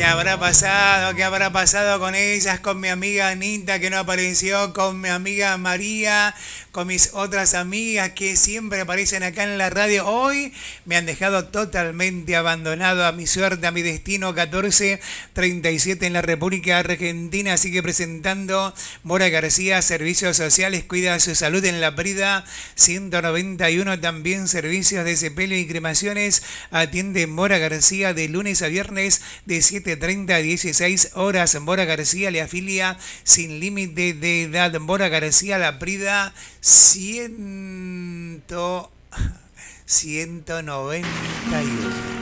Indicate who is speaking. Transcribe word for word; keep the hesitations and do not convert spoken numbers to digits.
Speaker 1: ¿Qué habrá pasado? ¿Qué habrá pasado con ellas? Con mi amiga Anita que no apareció, con mi amiga María, con mis otras amigas que siempre aparecen acá en la radio. Hoy me han dejado totalmente abandonado a mi suerte, a mi destino. Catorce treinta y siete en la República Argentina. Sigue presentando Mora García, Servicios Sociales, cuida su salud en La Prida. ciento noventa y uno también servicios de sepelio y cremaciones. Atiende Mora García de lunes a viernes de siete treinta a dieciséis horas. Mora García le afilia sin límite de edad. Mora García La Prida cien, ciento noventa y uno.